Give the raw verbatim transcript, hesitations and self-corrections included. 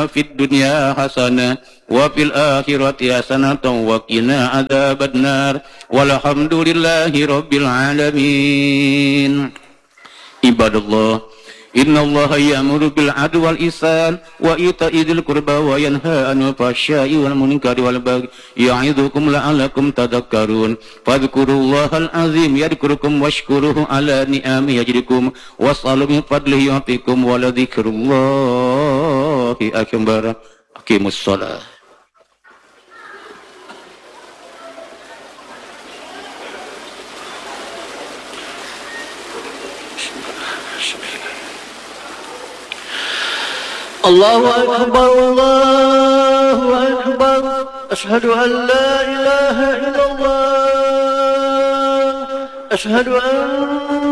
آتنا في الدنيا حسنة وفي الآخرة حسنة وقنا عذاب النار والحمد لله رب العالمين. عباد الله إن الله يأمر بالعدل والإحسان وإيتاء ذي القربى وينهى عن الفحشاء والمنكر والبغي يعظكم لعلكم تذكرون فاذكروا الله العظيم يذكركم واشكروه على نعمه يزدكم واسألوا من فضله يعطيكم ولذكر الله أكبر. أقيموا الصلاة. الله أكبر الله أكبر أشهد أن لا إله إلا الله أشهد أن